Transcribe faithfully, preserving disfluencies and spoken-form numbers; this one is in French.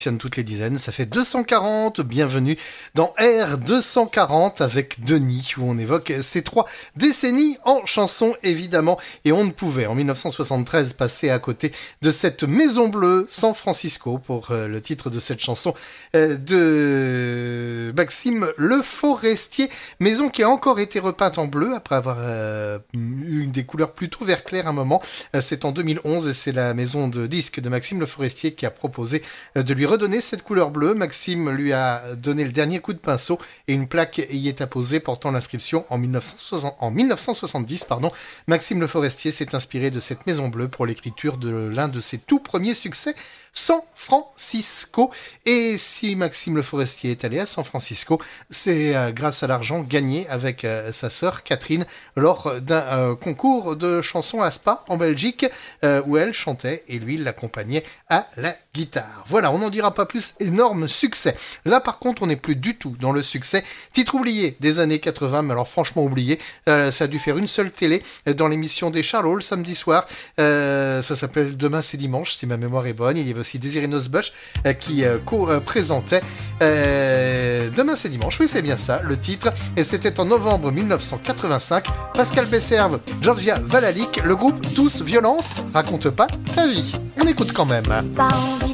Toutes les dizaines, ça fait deux cent quarante. Bienvenue dans R deux cent quarante avec Denis, où on évoque ces trois décennies en chanson, évidemment. Et on ne pouvait, en dix-neuf cent soixante-treize, passer à côté de cette Maison Bleue, San Francisco, pour euh, le titre de cette chanson euh, de Maxime Le Forestier. Maison qui a encore été repeinte en bleu, après avoir euh, eu des couleurs plutôt vert clair à un moment. Euh, c'est en deux mille onze, et c'est la maison de disques de Maxime Le Forestier qui a proposé euh, de lui redonner cette couleur bleue. Maxime lui a donné le dernier coup de pinceau et une plaque y est apposée portant l'inscription en, mille neuf cent soixante, en mille neuf cent soixante-dix. Pardon. Maxime Le Forestier s'est inspiré de cette maison bleue pour l'écriture de l'un de ses tout premiers succès, San Francisco. Et si Maxime Le Forestier est allé à San Francisco, c'est euh, grâce à l'argent gagné avec euh, sa sœur Catherine lors d'un euh, concours de chansons à Spa en Belgique, euh, où elle chantait et lui l'accompagnait à la guitare. Voilà, on n'en dira pas plus, énorme succès. Là par contre, on n'est plus du tout dans le succès. Titre oublié des années quatre-vingts, mais alors franchement oublié, euh, ça a dû faire une seule télé dans l'émission des Charlots le samedi soir. Euh, ça s'appelle Demain c'est dimanche, si ma mémoire est bonne. Il y avait aussi Désiré Nosbush euh, qui euh, co-présentait euh, Demain c'est dimanche, oui c'est bien ça le titre, et c'était en novembre mille neuf cent quatre-vingt-cinq. Pascal Besserve, Georgia Valalic, le groupe Tous Violence, raconte pas ta vie. On écoute quand même.